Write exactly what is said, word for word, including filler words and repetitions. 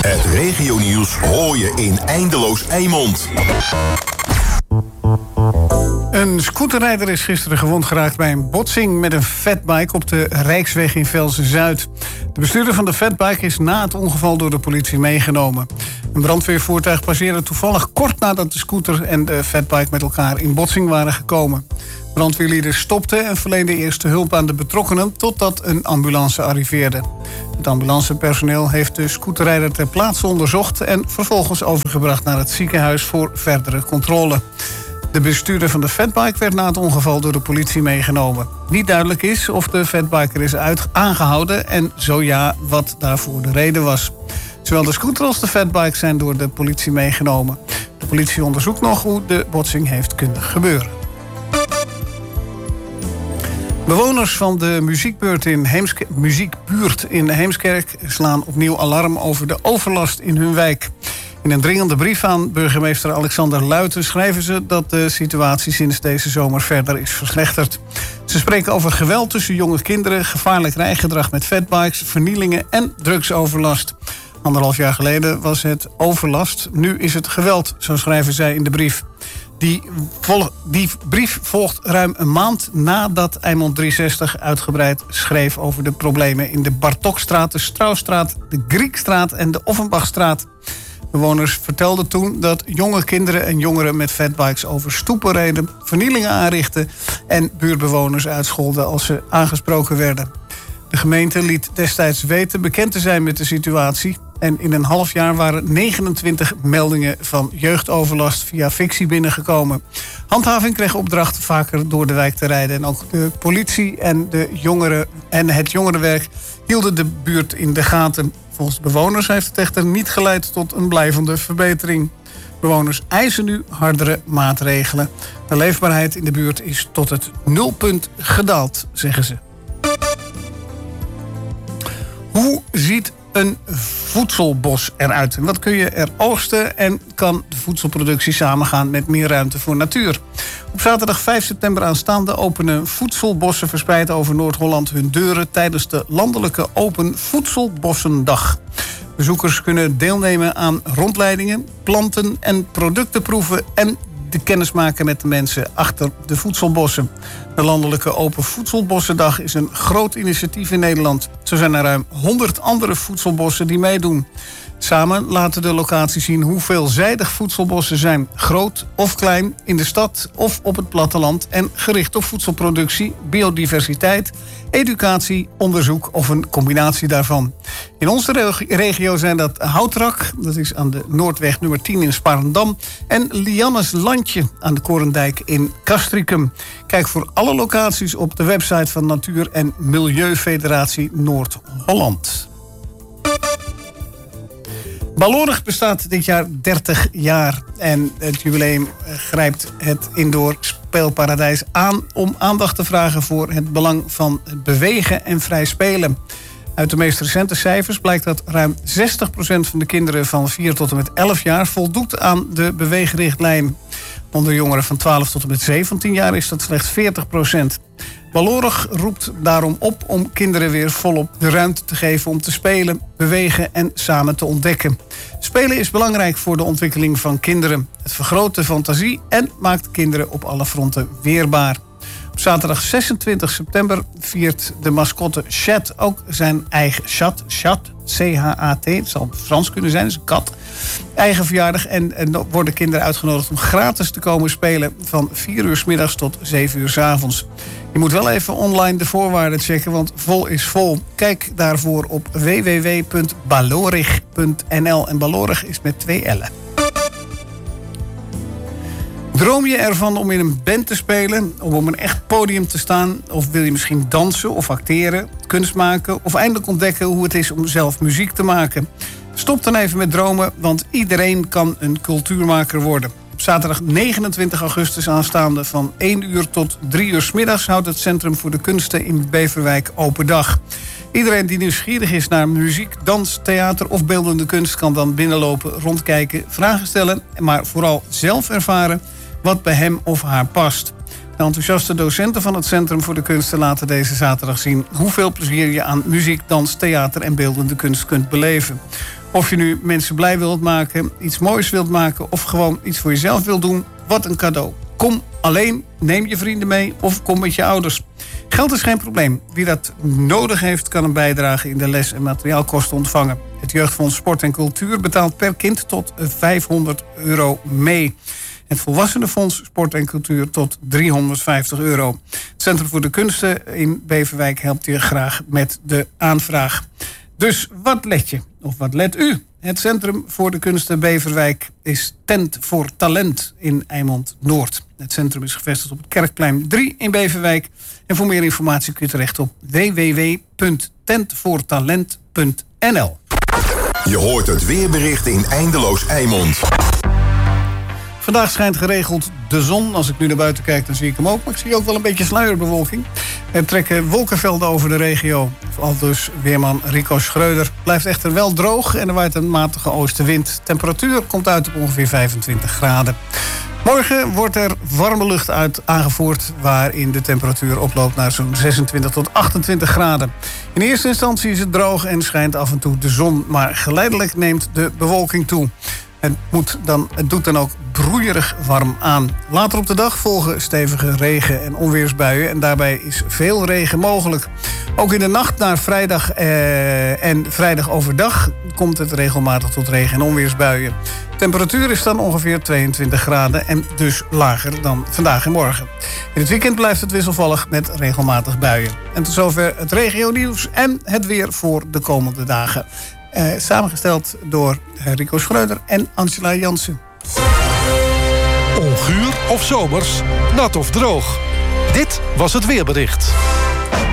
Het regionieuws hoor je in Eindeloos Eimond. Een scooterrijder is gisteren gewond geraakt bij een botsing met een fatbike op de Rijksweg in Velsen-Zuid. De bestuurder van de fatbike is na het ongeval door de politie meegenomen. Een brandweervoertuig passeerde toevallig kort nadat de scooter en de fatbike met elkaar in botsing waren gekomen. Brandweerlieden stopten en verleenden eerste hulp aan de betrokkenen totdat een ambulance arriveerde. Het ambulancepersoneel heeft de scooterrijder ter plaatse onderzocht en vervolgens overgebracht naar het ziekenhuis voor verdere controle. De bestuurder van de fatbike werd na het ongeval door de politie meegenomen. Niet duidelijk is of de fatbiker is uit aangehouden en zo ja, wat daarvoor de reden was. Zowel de scooter als de fatbike zijn door de politie meegenomen. De politie onderzoekt nog hoe de botsing heeft kunnen gebeuren. Bewoners van de muziekbuurt in, Heemske- muziekbuurt in Heemskerk slaan opnieuw alarm over de overlast in hun wijk. In een dringende brief aan burgemeester Alexander Luiten schrijven ze dat de situatie sinds deze zomer verder is verslechterd. Ze spreken over geweld tussen jonge kinderen, gevaarlijk rijgedrag met fatbikes, vernielingen en drugsoverlast. Anderhalf jaar geleden was het overlast, nu is het geweld, zo schrijven zij in de brief. Die, vol- die brief volgt ruim een maand nadat Eimond driehonderdzestig uitgebreid schreef over de problemen in de Bartokstraat, de Strausstraat, de Griekstraat en de Offenbachstraat. Bewoners vertelden toen dat jonge kinderen en jongeren met fatbikes over stoepen reden, vernielingen aanrichtten en buurtbewoners uitscholden als ze aangesproken werden. De gemeente liet destijds weten bekend te zijn met de situatie en in een half jaar waren negenentwintig meldingen van jeugdoverlast via fictie binnengekomen. Handhaving kreeg opdracht vaker door de wijk te rijden en ook de politie en, de jongeren en het jongerenwerk hielden de buurt in de gaten. Volgens de bewoners heeft het echter niet geleid tot een blijvende verbetering. Bewoners eisen nu hardere maatregelen. De leefbaarheid in de buurt is tot het nulpunt gedaald, zeggen ze. Hoe ziet een voedselbos eruit? Wat kun je er oogsten en kan de voedselproductie samengaan met meer ruimte voor natuur? Op zaterdag vijf september aanstaande openen voedselbossen verspreid over Noord-Holland hun deuren tijdens de landelijke Open Voedselbossendag. Bezoekers kunnen deelnemen aan rondleidingen, planten en producten proeven en de kennis maken met de mensen achter de voedselbossen. De landelijke Open Voedselbossendag is een groot initiatief in Nederland. Zo zijn er ruim honderd andere voedselbossen die meedoen. Samen laten de locaties zien hoe veelzijdig voedselbossen zijn. Groot of klein, in de stad of op het platteland. En gericht op voedselproductie, biodiversiteit, educatie, onderzoek of een combinatie daarvan. In onze regio zijn dat Houtrak, dat is aan de Noordweg nummer tien in Sparendam. En Liannes Landje aan de Korendijk in Castricum. Kijk voor alle locaties op de website van Natuur- en Milieufederatie Noord-Holland. Ballorig bestaat dit jaar dertig jaar. En het jubileum grijpt het indoor speelparadijs aan om aandacht te vragen voor het belang van het bewegen en vrij spelen. Uit de meest recente cijfers blijkt dat ruim zestig procent van de kinderen van vier tot en met elf jaar voldoet aan de beweegrichtlijn. Onder jongeren van twaalf tot en met zeventien jaar is dat slechts veertig procent. Ballorig roept daarom op om kinderen weer volop de ruimte te geven om te spelen, bewegen en samen te ontdekken. Spelen is belangrijk voor de ontwikkeling van kinderen. Het vergroot de fantasie en maakt kinderen op alle fronten weerbaar. Op zaterdag zesentwintig september viert de mascotte Chat ook zijn eigen Chat, Chat, C H A T, het zal Frans kunnen zijn, het is een kat, eigen verjaardag. En, en worden kinderen uitgenodigd om gratis te komen spelen van vier uur 's middags tot zeven uur 's avonds. Je moet wel even online de voorwaarden checken, want vol is vol. Kijk daarvoor op w w w punt balorig punt n l en balorig is met twee L'en. Droom je ervan om in een band te spelen, om op een echt podium te staan? Of wil je misschien dansen of acteren, kunst maken of eindelijk ontdekken hoe het is om zelf muziek te maken? Stop dan even met dromen, want iedereen kan een cultuurmaker worden. Op zaterdag negenentwintig augustus aanstaande van één uur tot drie uur 's middags houdt het Centrum voor de Kunsten in Beverwijk open dag. Iedereen die nieuwsgierig is naar muziek, dans, theater of beeldende kunst kan dan binnenlopen, rondkijken, vragen stellen, maar vooral zelf ervaren wat bij hem of haar past. De enthousiaste docenten van het Centrum voor de Kunsten laten deze zaterdag zien hoeveel plezier je aan muziek, dans, theater en beeldende kunst kunt beleven. Of je nu mensen blij wilt maken, iets moois wilt maken... of gewoon iets voor jezelf wilt doen, wat een cadeau. Kom alleen, neem je vrienden mee of kom met je ouders. Geld is geen probleem. Wie dat nodig heeft, kan een bijdrage in de les- en materiaalkosten ontvangen. Het Jeugdfonds Sport en Cultuur betaalt per kind tot vijfhonderd euro mee. Het Volwassenenfonds Sport en Cultuur tot driehonderdvijftig euro. Het Centrum voor de Kunsten in Beverwijk helpt je graag met de aanvraag. Dus wat let je? Of wat let u? Het Centrum voor de Kunsten Beverwijk is Tent voor Talent in Eimond-Noord. Het centrum is gevestigd op het Kerkplein drie in Beverwijk. En voor meer informatie kun je terecht op w w w punt tent voor talent punt n l. Je hoort het weerbericht in Eindeloos Eimond. Vandaag schijnt geregeld de zon. Als ik nu naar buiten kijk, dan zie ik hem ook. Maar ik zie ook wel een beetje sluierbewolking. Er trekken wolkenvelden over de regio. Aldus weerman Rico Schreuder. Blijft echter wel droog en er waait een matige oostenwind. Temperatuur komt uit op ongeveer vijfentwintig graden. Morgen wordt er warme lucht uit aangevoerd... waarin de temperatuur oploopt naar zo'n zesentwintig tot achtentwintig graden. In eerste instantie is het droog en schijnt af en toe de zon... maar geleidelijk neemt de bewolking toe. Het, moet dan, het doet dan ook broeierig warm aan. Later op de dag volgen stevige regen- en onweersbuien... en daarbij is veel regen mogelijk. Ook in de nacht naar vrijdag eh, en vrijdag overdag... komt het regelmatig tot regen- en onweersbuien. De temperatuur is dan ongeveer tweeëntwintig graden... en dus lager dan vandaag en morgen. In het weekend blijft het wisselvallig met regelmatig buien. En tot zover het regionieuws en het weer voor de komende dagen. Eh, samengesteld door Rico Schreuder en Angela Jansen. Onguur of zomers, nat of droog. Dit was het weerbericht.